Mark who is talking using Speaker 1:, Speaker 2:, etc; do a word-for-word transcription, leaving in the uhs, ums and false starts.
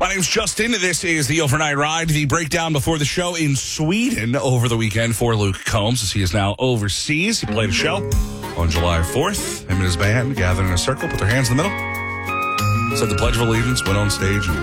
Speaker 1: My name's Justin. This is the Overnight Ride, the breakdown before the show in Sweden over the weekend for Luke Combs, as he is now overseas. He played a show on July fourth. Him and his band gathered in a circle, put their hands in the middle, said the Pledge of Allegiance, went on stage, and